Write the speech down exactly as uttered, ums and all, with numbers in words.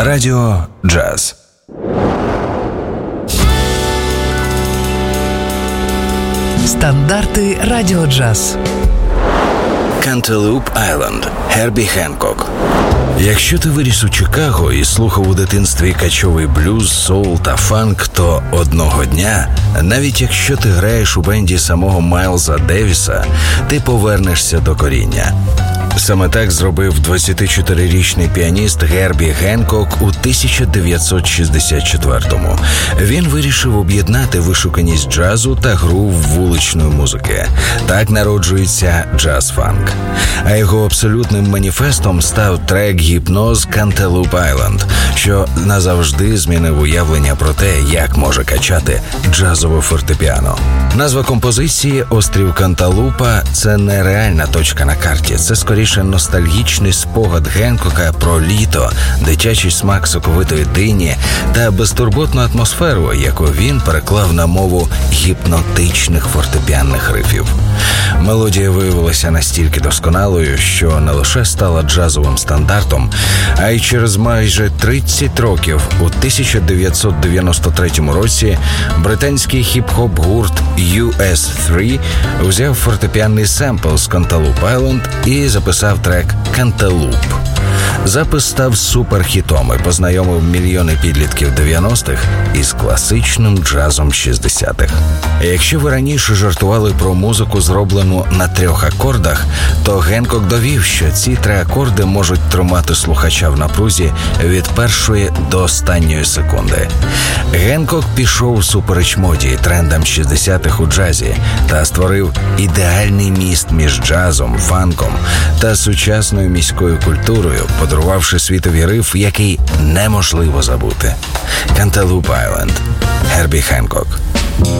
Радіо Джаз. Стандарти Радіо Джаз. Cantaloupe Island. Гербі Хенкок. Якщо ти виріс у Чикаго і слухав у дитинстві качовий блюз, соул та фанк, то одного дня, навіть якщо ти граєш у бенді самого Майлза Девіса, ти повернешся до коріння. Саме так зробив двадцятичотирирічний піаніст Гербі Хенкок у тисяча дев'ятсот шістдесят четвертому. Він вирішив об'єднати вишуканість джазу та гру вуличної музики. Так народжується джаз-фанк. А його абсолютним маніфестом став трек «Гіпноз» Cantaloupe Island, що назавжди змінив уявлення про те, як може качати джазове фортепіано. Назва композиції «Острів Канталупа» – це не реальна точка на карті, це скоріше ностальгічний спогад Генкока про літо, дитячий смак соковитої дині та безтурботну атмосферу, яку він переклав на мову гіпнотичних фортепіанних рифів. Мелодія виявилася настільки досконалою, що не лише стала джазовим стандартом, а й через майже тридцять років, у тисяча дев'ятсот дев'яносто третьому році, британський хіп-хоп гурт ю ес три взяв фортепіанний семпл з Cantaloupe Island і записав трек «Cantaloupe». Запис став суперхітом і познайомив мільйони підлітків дев'яностих із класичним джазом шістдесятих. Якщо ви раніше жартували про музику, зроблену на трьох акордах, то Генкок довів, що ці три акорди можуть тримати слухача в напрузі від першої до останньої секунди. Генкок пішов супереч моді і трендам шістдесятих у джазі та створив ідеальний міст між джазом, фанком та сучасною міською культурою, подарувавши світові риф, який неможливо забути. Cantaloupe Island. Гербі Хенкок.